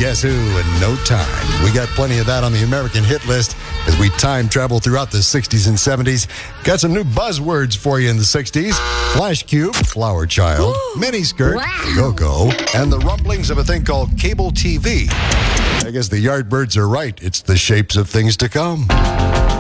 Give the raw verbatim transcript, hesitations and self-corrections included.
Guess Who in no time. We got plenty of that on the American hit list as we time travel throughout the sixties and seventies. Got some new buzzwords for you in the sixties. Flash Cube, Flower Child, Miniskirt, Wow. Go-Go, and the rumblings of a thing called cable T V. I guess the Yardbirds are right. It's the shapes of things to come.